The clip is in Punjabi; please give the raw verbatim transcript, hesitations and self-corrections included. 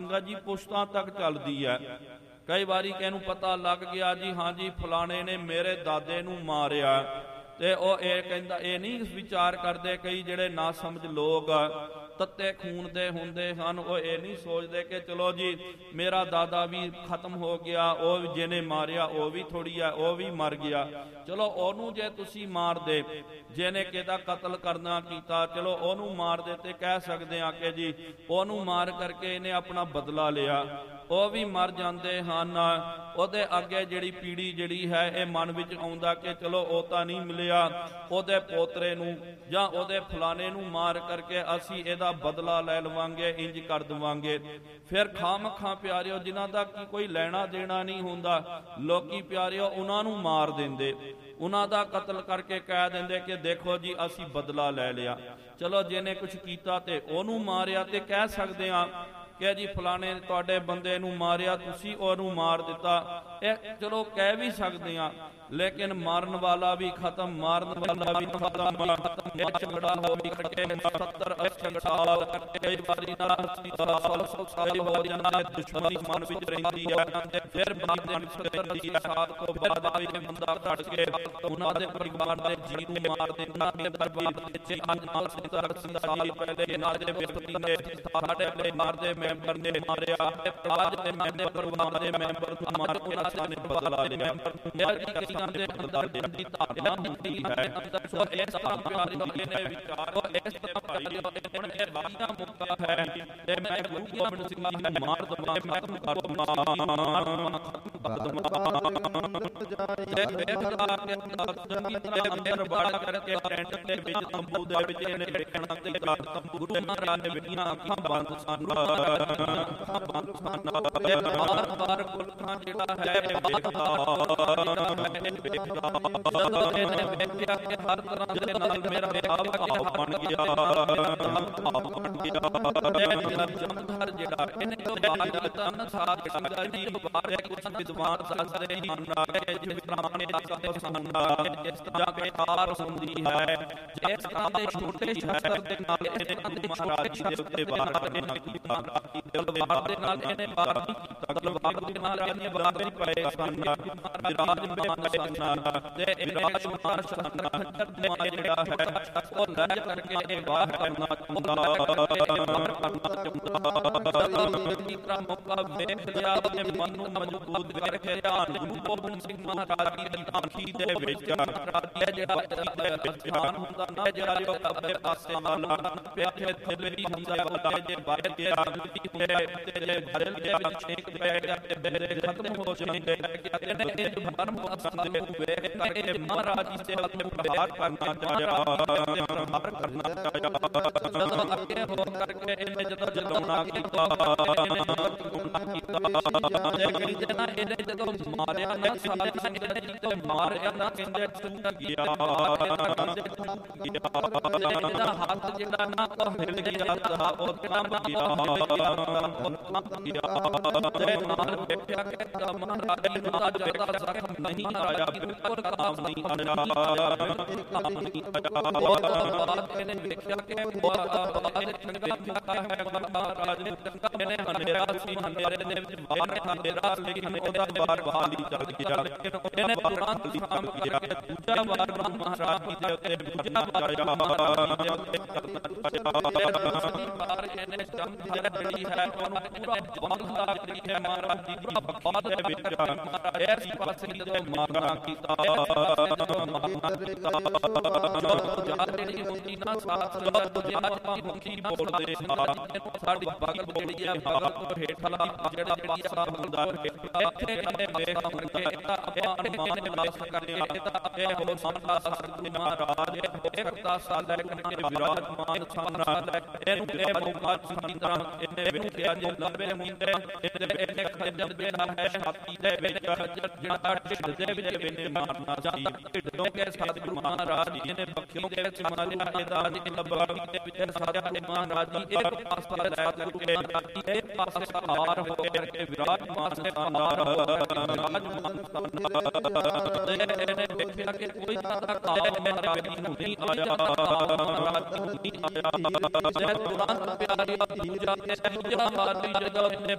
संगत जी पुश्तां तक चलदी है। कई बारी किहनूं पता लग गया जी हाँ जी फलाने ने मेरे दादे नूं मारिया, ते ओ ये कहंदा ये नहीं विचार करते कई जिहड़े ना समझ लोग तत्ते खून दे हुंदे हन, वो ये नहीं सोचते कि चलो जी मेरा दादा भी खत्म हो गया, वो जिहने मारिया वो भी थोड़ी है वो भी मर गया, चलो ओनू जे तुसी मार दे, जिहने किहदा कतल करना कीता चलो ओनू मार दे, ते कह सकते हैं कि जी ओनू मार करके इन्हें अपना बदला लिया, वो भी मर जाते हैं। ਉਹਦੇ ਅੱਗੇ ਜਿਹੜੀ ਪੀੜੀ ਜਿਹੜੀ ਹੈ ਇਹ ਮਨ ਵਿੱਚ ਆਉਂਦਾ ਕਿ ਚਲੋ ਉਹ ਤਾਂ ਨਹੀਂ ਮਿਲਿਆ, ਉਹਦੇ ਪੋਤਰੇ ਨੂੰ ਜਾਂ ਉਹਦੇ ਫਲਾਣੇ ਨੂੰ ਮਾਰ ਕਰਕੇ ਅਸੀਂ ਇਹਦਾ ਬਦਲਾ ਲੈ ਲਵਾਂਗੇ, ਇੰਜ ਕਰ ਦੇਵਾਂਗੇ। ਫਿਰ ਖਾਮਖਾਂ ਪਿਆਰਿਓ ਜਿਨ੍ਹਾਂ ਦਾ ਕੀ ਕੋਈ ਲੈਣਾ ਦੇਣਾ ਨਹੀਂ ਹੁੰਦਾ, ਲੋਕੀ ਪਿਆਰਿਓ ਉਹਨਾਂ ਨੂੰ ਮਾਰ ਦਿੰਦੇ, ਉਹਨਾਂ ਦਾ ਕਤਲ ਕਰਕੇ ਕਹਿ ਦਿੰਦੇ ਕਿ ਦੇਖੋ ਜੀ ਅਸੀਂ ਬਦਲਾ ਲੈ ਲਿਆ। ਚਲੋ ਜਿਹਨੇ ਕੁਛ ਕੀਤਾ ਤੇ ਉਹਨੂੰ ਮਾਰਿਆ, ਤੇ ਕਹਿ ਸਕਦੇ ਹਾਂ कि जी फलाने तुहाडे बंदे नूं मारिया तुसी ओनू मार दिता, ये चलो कह भी सकते हैं, लेकिन मारन वाला भी खत्म, मारन वाला भी खत्म, झगड़ा हो करके सत्तर अस्सी साल कई बारी हो जाता, दुश्मनी मन विच रहिंदी है, फिर सत्तर अस्सी साल तो बाद बंदा घट के उन्हां दे परिवार दे जी नूं मार दे, उन्हां दे परिवार दे अज नाल सत्तर अस्सी साल पहले नाल दे व्यक्ति ने साडे परिवार दे मैंबर ने मारिया, आज दे मैंबर परिवार दे मैंबर नूं मार उन्हां ने बदला लिया। कसियां दे अंदर दी धारणा हुंदी है, सो इस तरह प्यारे ने विचार को इस तरह भाई हुण ये वादा मौका है ते मैं गुरु गोबिंद सिंह जी ने मार दवा खत्म कर दवा ते बेटा के अंदर बाड़ा करके टेंट दे विच तंबू दे विच इहने देखना ते गुरु महाराज ने विधियां अखां बंद सन बंद सन ते बार बार पुरखां जिहड़ा है देखदा देखदा कि हर तरह दे नाल मेरा भाव बन गया बन गया जमघर जिहड़ा इहने तो बाद तन साथ संगा दी बार कुछ विद्वान दसदे ਹਨ ਕਿ ਜਿਸ ਪੁਰਾਣੇ ਦੱਸਦੇ ਸਨ ਇਸ ਤਰ੍ਹਾਂ ਕੇ ਤਾਰ ਹੁੰਦੀ ਹੈ, ਜਿਸ ਤਰ੍ਹਾਂ ਦੇ ਛੋਟੇ ਸ਼ਸਤਰ ਦੇ ਨਾਲ ਇਹਨਾਂ ਦੇ ਮਹਾਰਾਜ ਜੀ ਦੇ ਉੱਤੇ ਵਾਰ ਨਹੀਂ ਕੀਤਾ, ਤਲਵਾਰ ਦੇ ਨਾਲ ਇਹਨੇ ਵਾਰ ਨਹੀਂ ਕੀਤਾ, ਤਲਵਾਰ ਦੇ ਨਾਲ ਇਹਨੇ ਵਾਰ ਨਹੀਂ ਪਏ ਸਨ, ਵਿਰਾਜ ਬੇਪਾਏ ਸਨ ਤੇ ਵਿਰਾਜ ਮਾਰ ਸਨ ਤੇ ਜਿਹੜਾ ਹੈ ਉਹ ਲੱਜ ਕਰਕੇ ਇਹ ਵਾਰ ਕਰਨਾ ਚਾਹੁੰਦਾ ਵਾਰ ਕਰਨਾ ਚਾਹੁੰਦਾ ਦੀ ਤਰ੍ਹਾਂ ਮੌਕਾ ਵੇਖ ਲਿਆ ਤੇ ਮਨ ਨੂੰ ਮਜ਼ਬੂਤ ਵੇਖ ਲਿਆ। ਗੁਰੂ ਗੋਬਿੰਦ ਸਿੰਘ ਮਹਾਰਾਜ ਜੀ ਦੀ ਪਾਲਕੀ ਦੇ ਵਿੱਚ ਇਹ ਜਿਹੜਾ ਧਿਆਨ ਹੁੰਦਾ ਨਾ, ਜਿਹੜਾ ਆਪਣੇ ਪਾਸੇ ਨਾਲ ਪਿਆਰੇ ਥੱਲੇ ਵੀ ਹੁੰਦਾ ਉਹ ਜੇ ਬਾਹਰ ਗਿਆ ਹੁੰਦੇ ਤੇ ਜੇ ਘਰ ਦੇ ਵਿੱਚ ਛੇਕ ਪੈ ਗਿਆ ਤੇ ਬੇਰੇ ਖਤਮ ਹੋ ਜਾਂਦੇ ਇਹਨੇ ਇਹ ਮਰਮ ਅਸੰਦ ਨੂੰ ਵੇਖ ਕੇ ਇਹ ਮਹਾਰਾਜ ਜੀ ਦੇ ਹੱਥ ਪ੍ਰਹਾਰ ਕਰਨਾ ਚਾਹਿਆ ਤੇ ਪ੍ਰਹਾਰ ਕਰਨਾ ਚਾਹਿਆ। ਜਦੋਂ ਅੱਗੇ ਹੋ ਕਰਕੇ ਇਹਨੇ ਜਦੋਂ ਜਲਾਉਣਾ ਕੀਤਾ ਇਹਨੇ ਜਲਾਉਣਾ ਕੀਤਾ ਤੇ ਕਰੀ ਜਨਾ ਇਹਨੇ ਜਦੋਂ ਮਾਰਿਆ ਨਾ ਸਾਰੀ ਸੰਗਤ ਨੇ ਜਦੋਂ ਮਾਰਿਆ ਨਾ ਕਹਿੰਦੇ ਟੁੱਟ ਗਿਆ ਇਹਦਾ ਹੱਥ ਜਿਹੜਾ ਨਾ ਉਹ ਹਿੱਲ ਗਿਆ ਉਹ ਕੰਮ ਗਿਆ ਤੇ ਨਾਲ ਵੇਖਿਆ ਕਿ ਮਹਾਰਾਜ ਨੇ ਦਾ ਜ਼ਿਆਦਾ ਜ਼ਖਮ ਨਹੀਂ ਆਇਆ, ਬਿਲਕੁਲ ਕੰਮ ਨਹੀਂ ਆਇਆ, ਕੰਮ ਨਹੀਂ ਆਇਆ। ਬਾਅਦ ਇਹਨੇ ਵੇਖਿਆ ਕਿ ਬਾਅਦ ਚੰਗਾ ਕੀਤਾ ਹੈ ਮਹਾਰਾਜ ਨੇ, ਚੰਗਾ ਇਹਨੇ ਹਨੇਰਾ ਸੀ, ਹਨੇਰੇ ਦੇ ਵਿੱਚ ਬਾਹਰ ਹਨੇਰਾ ਸੀ, ਉਹਦਾ ਬਾਰ ਬਹਾਲੀ ਚੱਲ ਗਿਆ, ਇਹਨੇ ਤੁਰੰਤ ਕੰਮ ਕੀਤਾ ਕਿ ਦੂਜਾ ਵਾਰ ਮਹਾਰਾਜ ਜੀ ਦੇ ਉੱਤੇ ਦੂਜਾ ਵਾਰ ਮਹਾਰਾਜ ਜੀ ਦੇ ਉੱਤੇ ਬਾਰ ਇਹਨੇ ਚੰਦ ਜਿਹੜੀ ਹੈ ਉਹਨੂੰ ਪੂਰਾ ਬੰਦਾ ਜਿਹੜੀ ਹੈ ਮਹਾਰਾਜ ਜੀ ਪੂਰਾ ਬਾਦ ਦੇ ਵਿੱਚ ਇਸ ਪਾਸੇ ਜਦੋਂ ਮਾਰਨਾ ਕੀਤਾ ਜਦੋਂ ਮਾਰਨਾ ਕੀਤਾ ਜਾ ਜਿਹੜੀ ਹੁੰਦੀ ਨਾ ਸਾਥ ਜਦੋਂ ਜਾਜ ਦੀ ਮੁਖੀ ਬੋਲਦੇ ਸਾਡੀ ਬਗਲ ਜਿਹੜੀ ਹੈ ਬਗਲ ਤੋਂ ਹੇਠ ਵਾਲਾ ਜਿਹੜਾ ਜਿਹੜੀ ਸਾਹ ਹੁੰਦਾ ਇੱਥੇ ਇਹਨੇ ਵੇਖ ਕੇ ਇਹਦਾ ਆਪਾਂ ਮਾਨ ਵਿਲਾਸ ਕਰਦੇ ਇਹਦਾ ਇਹ ਹੋ ਮਾਨਦਾ ਸਤਿਗੁਰੂ ਮਹਾਰਾਜ ਇੱਕ ਦਾ ਸਾਲ ਲੈ ਕੇ ਵਿਰਾਜਮਾਨ ਸਾਰਾ ਲੈ ਇਹਨੂੰ ਇਹ ਮੌਕਾ ਸਾਡੀ ਤਰ੍ਹਾਂ ਇਹਨੇ ਵੇਖ ਕੇ ਜੋ ਲੱਭੇ ਮੁੰਡੇ ਇਹਦੇ ਇਹਨੇ ਖੰਜਰ ਦੇ ਨਾਲ ਹੈ ਛਾਤੀ ਦੇ ਵਿੱਚ ਜਿਹੜਾ ਢਿੱਡ ਦੇ ਵਿੱਚ ਵੇਨੇ ਮਾਰਨਾ ਸੀ, ਢਿੱਡੋਂ ਕੇ ਸਤਿਗੁਰੂ ਮਹਾਰਾਜ ਜੀ ਨੇ ਬੱਖਿਓਂ ਦੇ ਵਿੱਚ ਮਾਰਿਆ ਇਹਦਾ ਦੀ ਲੱਭੀ ਦੇ ਵਿੱਚ ਸਾਰਿਆਂ ਨੇ ਮਹਾਰਾਜ ਜੀ ਇੱਕ ਪਾਸੇ ਲੈ ਕੇ ਇੱਕ ਪਾਸੇ ਹਾਰ ਹੋ ਕੇ ਵਿਰਾਜਮਾਨ ਅੰਦਰ ਰਾਜ ਤੇ ਇਹਨੇ ਵੇਖਿਆ ਕਿ ਕੋਈ ਤਾਂ ਕਾਲ ਮੈਂ ਰਾਜ ਨੂੰ ਨਹੀਂ ਆਇਆ ਰਾਜ ਨੂੰ ਨਹੀਂ ਆਇਆ ਤੇ ਤੁਰੰਤ ਪਿਆਰੀ ਪੂਜਾ ਤੇ ਪੂਜਾ ਮਾਰੀ ਜਦੋਂ ਇਹਨੇ